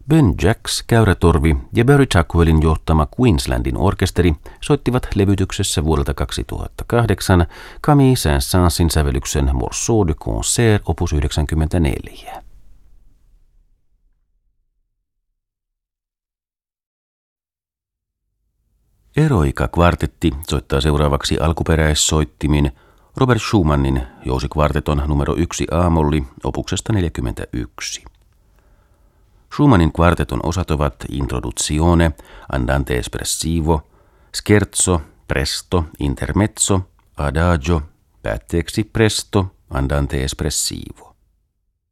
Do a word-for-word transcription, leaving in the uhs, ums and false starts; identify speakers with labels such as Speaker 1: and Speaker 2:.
Speaker 1: Ben Jacks, Käyrätorvi ja Barry Tuckwellin johtama Queenslandin orkesteri soittivat levytyksessä vuodelta kaksituhattakahdeksan Camille Saint-Saënsin sävellyksen Morceau de concert opus yhdeksänkymmentäneljä. Eroica-kvartetti soittaa seuraavaksi alkuperäissoittimin Robert Schumannin jousikvarteton numero yksi A-molli opuksesta neljäkymmentäyksi. Schumannin kvarteton osat ovat Introduzione, Andante espressivo, Scherzo, Presto, Intermezzo, Adagio, päätteeksi Presto, Andante espressivo.